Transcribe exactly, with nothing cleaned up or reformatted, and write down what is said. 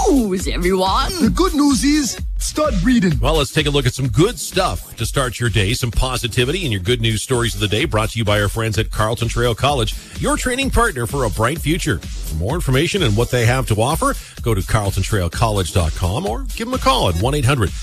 news, everyone. The good news is, start breathing. Well, let's take a look at some good stuff to start your day. Some positivity and your good news stories of the day brought to you by our friends at Carlton Trail College, your training partner for a bright future. For more information and what they have to offer, go to carlton trail college dot com or give them a call at one eight hundred